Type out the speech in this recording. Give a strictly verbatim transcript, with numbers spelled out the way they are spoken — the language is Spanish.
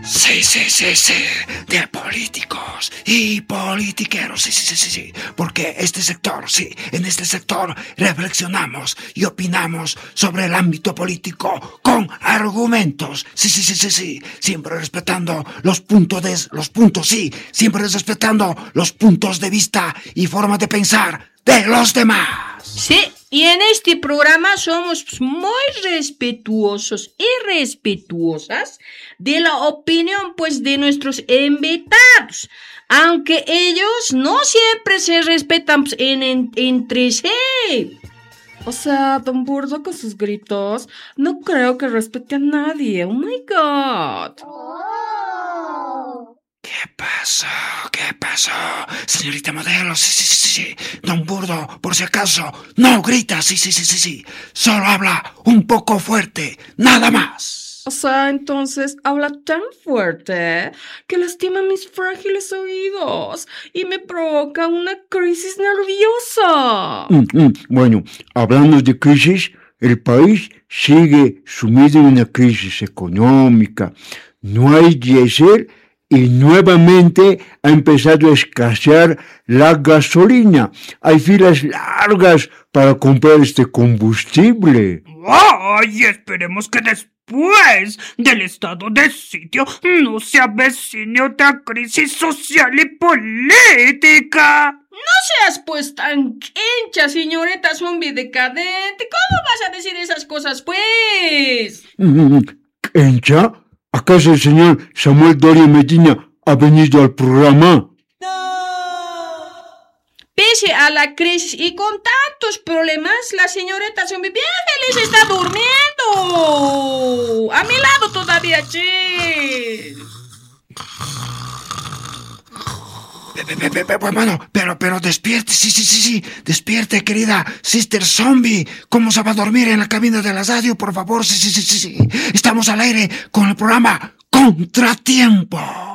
Sí, sí, sí, sí, de políticos y politiqueros, sí, sí, sí, sí, sí, porque este sector, sí, en este sector reflexionamos y opinamos sobre el ámbito político con argumentos, sí, sí, sí, sí, sí, siempre respetando los puntos de, los puntos, sí, siempre respetando los puntos de vista y forma de pensar de los demás. Sí, y en este programa somos muy respetuosos y respetuosas de la opinión, pues, de nuestros invitados, aunque ellos no siempre se respetan, pues, en, en, entre sí. O sea, don Burdo con sus gritos, no creo que respete a nadie. Oh my God. Oh. ¿Qué pasó? ¿Qué pasó? Señorita modelo, sí, sí, sí, sí. Don Burdo, por si acaso, no grita, sí, sí, sí, sí, sí. Solo habla un poco fuerte, nada más. O sea, entonces habla tan fuerte que lastima mis frágiles oídos y me provoca una crisis nerviosa. Mm, mm, bueno, hablando de crisis, el país sigue sumido en una crisis económica. No hay diésel y nuevamente ha empezado a escasear la gasolina. Hay filas largas para comprar este combustible. ¡Ay! Esperemos que después del estado de sitio no se avecine otra crisis social y política. No seas pues tan hincha, señorita zombie decadente. ¿Cómo vas a decir esas cosas, pues? ¿Hincha? ¿Acaso el señor Samuel Doria Medina ha venido al programa? Pese a la crisis y con tantos problemas, la señorita zombie bien feliz está durmiendo. A mi lado todavía, che. Bueno, pero, pero despierte, sí, sí, sí, sí, despierte, querida Sister Zombie. ¿Cómo se va a dormir en la cabina de la radio? Por favor, sí, sí, sí, sí, sí. Estamos al aire con el programa Contratiempo.